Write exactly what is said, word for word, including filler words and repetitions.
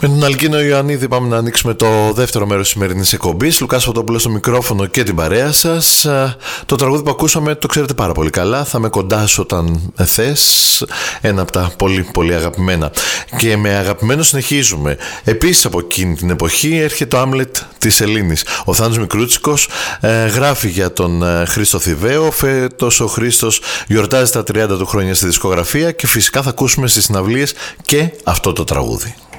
Με τον Αλκίνο Ιωαννίδη πάμε να ανοίξουμε το δεύτερο μέρος της σημερινής εκπομπής. Λουκάς Φωτόπουλος στο μικρόφωνο και την παρέα σας. Το τραγούδι που ακούσαμε το ξέρετε πάρα πολύ καλά. Θα με κοντά σου όταν θες. Ένα από τα πολύ πολύ αγαπημένα. Και με αγαπημένο συνεχίζουμε. Επίσης από εκείνη την εποχή έρχεται το Άμλετ της Ελλήνης. Ο Θάνος Μικρούτσικος ε, γράφει για τον ε, Χρήστο Θηβαίο. Φέτος ο Χρήστος γιορτάζει τα τριάντα του χρόνια στη δισκογραφία και φυσικά θα ακούσουμε στις συναυλίες και αυτό το τραγούδι.